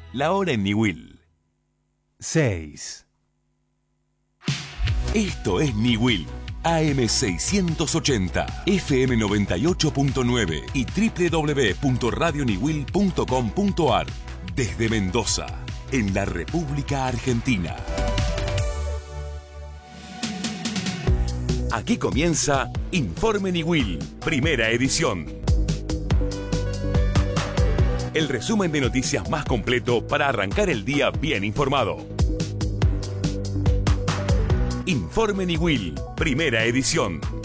La hora en Niwil. 6. Esto es Niwil. AM680, FM 98.9 y www.radioniwil.com.ar. Desde Mendoza, en la República Argentina. Aquí comienza Informe Niwil, primera edición. El resumen de noticias más completo para arrancar el día bien informado. Informe Niwil, primera edición.